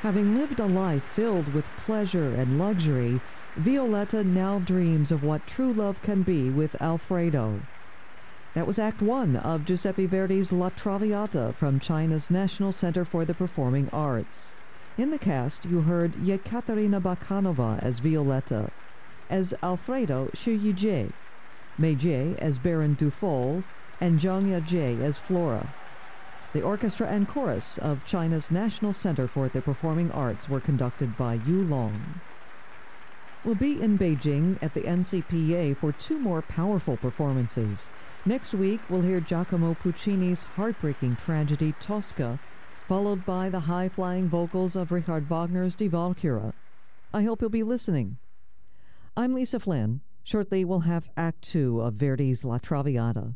Having lived a life filled with pleasure and luxury, Violetta now dreams of what true love can be with Alfredo. That was Act One of Giuseppe Verdi's La Traviata from China's National Center for the Performing Arts. In the cast, you heard Yekaterina Bakhanova as Violetta, as Alfredo Xu Yijie, Mei Jie as Baron Dufol, and Zhang Yajie as Flora. The orchestra and chorus of China's National Center for the Performing Arts were conducted by Yu Long. We'll be in Beijing at the NCPA for two more powerful performances. Next week, we'll hear Giacomo Puccini's heartbreaking tragedy Tosca, followed by the high-flying vocals of Richard Wagner's Die Walküre. I hope you'll be listening. I'm Lisa Flynn. Shortly, we'll have Act Two of Verdi's La Traviata.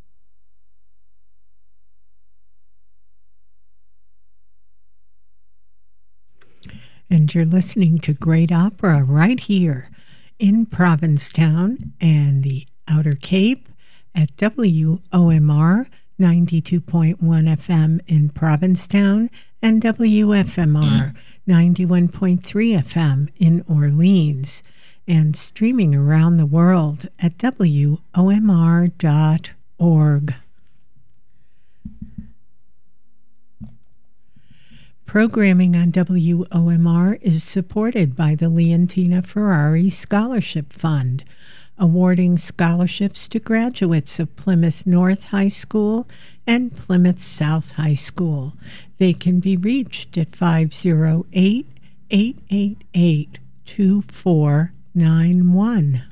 And you're listening to great opera right here in Provincetown and the Outer Cape at WOMR 92.1 FM in Provincetown and WFMR 91.3 FM in Orleans, and streaming around the world at WOMR.org. Programming on WOMR is supported by the Leontina Ferrari Scholarship Fund, awarding scholarships to graduates of Plymouth North High School and Plymouth South High School. They can be reached at 508-888-2491.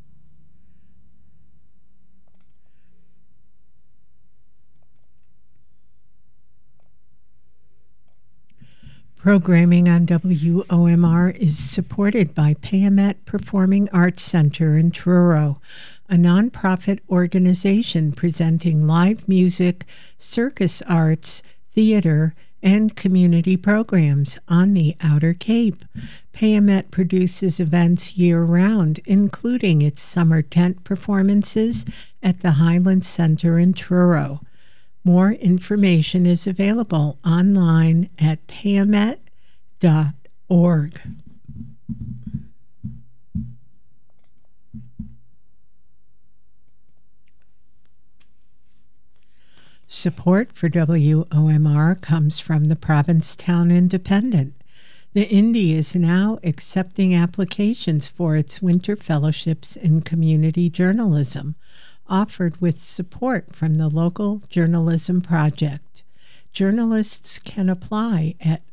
Programming on WOMR is supported by Payamet Performing Arts Center in Truro, a nonprofit organization presenting live music, circus arts, theater, and community programs on the Outer Cape. Payamet produces events year-round, including its summer tent performances at the Highland Center in Truro. More information is available online at payamet.org. Support for WOMR comes from the Provincetown Independent. The Indy is now accepting applications for its winter fellowships in community journalism, offered with support from the Local Journalism Project. Journalists can apply at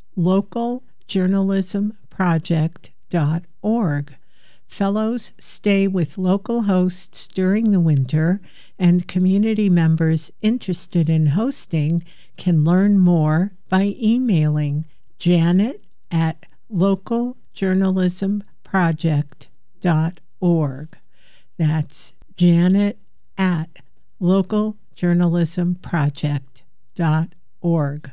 localjournalismproject.org. Fellows stay with local hosts during the winter, and community members interested in hosting can learn more by emailing Janet at localjournalismproject.org. That's Janet at localjournalismproject.org.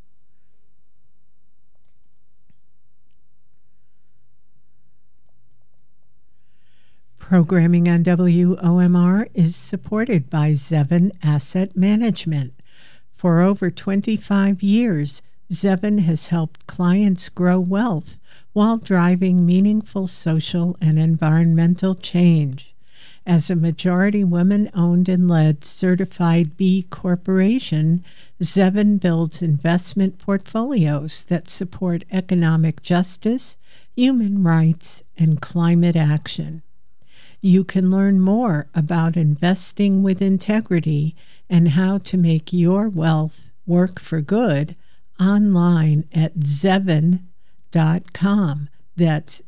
Programming on WOMR is supported by Zevin Asset Management. For over 25 years, Zevin has helped clients grow wealth while driving meaningful social and environmental change. As a majority women-owned and led certified B Corporation, Zevin builds investment portfolios that support economic justice, human rights, and climate action. You can learn more about investing with integrity and how to make your wealth work for good online at Zevin.com. That's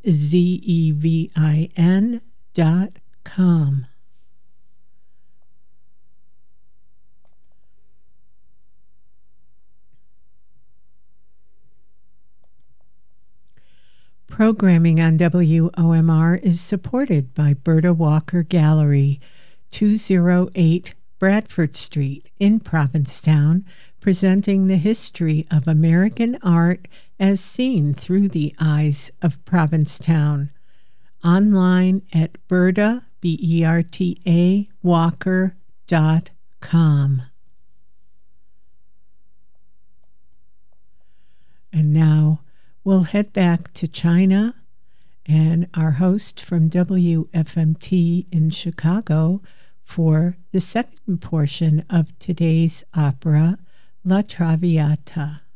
Zevin.com. Programming on WOMR is supported by Berta Walker Gallery, 208 Bradford Street in Provincetown, presenting the history of American art as seen through the eyes of Provincetown. Online at Berta, B-E-R-T-A, Walker.com. And now We'll head back to China, and our host from WFMT in Chicago for the second portion of today's opera, La Traviata.